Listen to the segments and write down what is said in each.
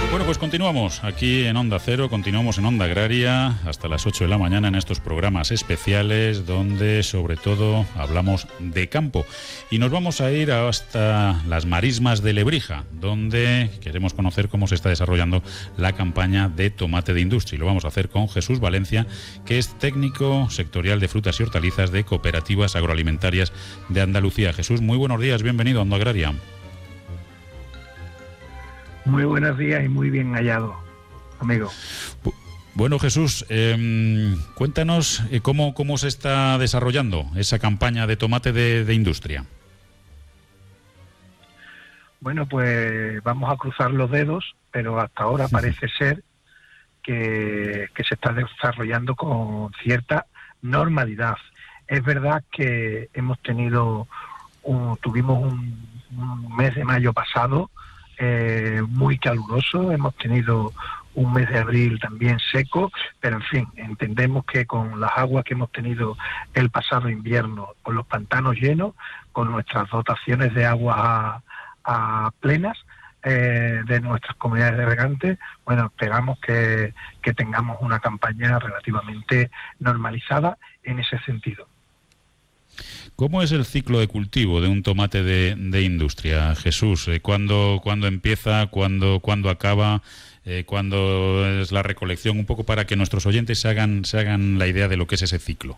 Bueno, pues continuamos aquí en Onda Cero, continuamos en Onda Agraria hasta las 8 de la mañana en estos programas especiales donde sobre todo hablamos de campo. Y nos vamos a ir hasta las marismas de Lebrija, donde queremos conocer cómo se está desarrollando la campaña de tomate de industria. Y lo vamos a hacer con Jesús Valencia, que es técnico sectorial de frutas y hortalizas de Cooperativas Agroalimentarias de Andalucía. Jesús, muy buenos días, bienvenido a Onda Agraria. Muy buenos días y muy bien hallado, amigo. Bueno, Jesús, cuéntanos cómo se está desarrollando esa campaña de tomate de industria. Bueno, pues vamos a cruzar los dedos, pero hasta ahora parece ser que se está desarrollando con cierta normalidad. Es verdad que tuvimos un mes de mayo pasado muy caluroso, hemos tenido un mes de abril también seco, pero en fin, entendemos que con las aguas que hemos tenido el pasado invierno, con los pantanos llenos, con nuestras dotaciones de agua a plenas de nuestras comunidades de regantes, bueno, esperamos que tengamos una campaña relativamente normalizada en ese sentido. ¿Cómo es el ciclo de cultivo de un tomate de industria, Jesús? ¿Cuándo empieza? ¿Cuándo acaba? ¿Cuándo es la recolección? Un poco para que nuestros oyentes se hagan la idea de lo que es ese ciclo.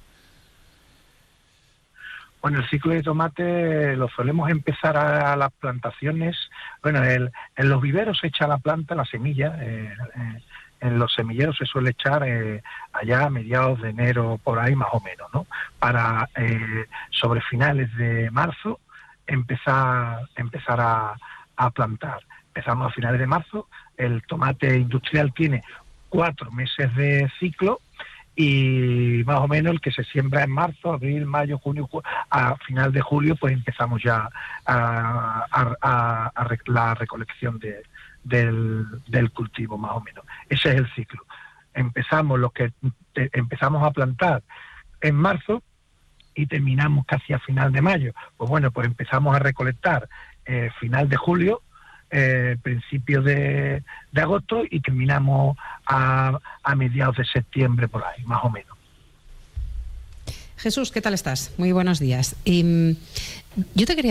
Bueno, el ciclo de tomate lo solemos empezar a las plantaciones. Bueno, en los viveros se echa la planta, la semilla. En los semilleros se suele echar allá a mediados de enero, por ahí más o menos, ¿no? Para sobre finales de marzo empezar a plantar. Empezamos a finales de marzo. El tomate industrial tiene 4 meses de ciclo y más o menos el que se siembra en marzo, abril, mayo, junio, a final de julio, pues empezamos ya la recolección del cultivo, más o menos. Ese es el ciclo. Empezamos a plantar en marzo y terminamos casi a final de mayo. Pues bueno, pues empezamos a recolectar final de julio, principio de agosto y terminamos a mediados de septiembre por ahí, más o menos. Jesús, ¿qué tal estás? Muy buenos días. Yo te quería